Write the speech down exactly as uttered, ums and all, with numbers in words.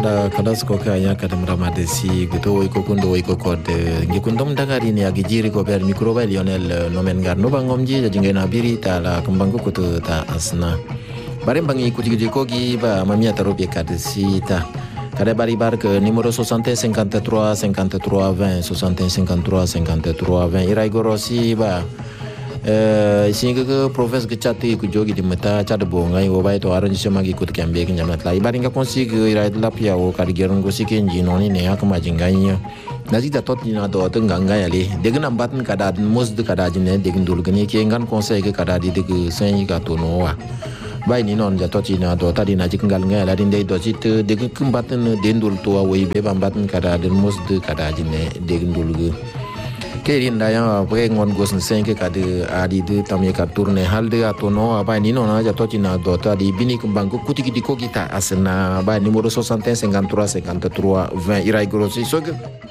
kada kada sko ka ya kada mramade si guto iko kundo iko kode ngikundom dagari ni agijiri ko ber micro ba Lionel nomen gar no bangomji jingena biri tala kembangu kutu ta asna bare bangi kuti kuti kogi ba mamia tarobi kada si ta kada bari bar ke numero soixante cinquante-trois cinquante-trois vingt soixante cinquante-trois cinquante-trois vingt irai gorosi ba eh singa ke profes ke chati ku jogi di mata chad bo ngai wo bai to aran sema gi kut kambe ke nyamat lai baringa konsi ke ira la pia wo kar gerun go siken ji noni ne akma jinganya nazi da tot ni na do to nganga yale de gna batn kada mos de kada jine de gndul gni ke ngan conseil ke kada di de sen ga to no wa bai ni non ja tot ni na do tadi na jingal ngai la din de do sit de kumbatn de ndul to wa wi be bambatn kada de mos de kada jine de gndul ge Kerin daya pre ngon gos senke kade adi de tamye ka tourne halde atono aba ni no na ja totina dota di bini kumbangu kutiki di ko kita asna ba numero soixante cinquante-trois cinquante-trois vingt irai grossi soge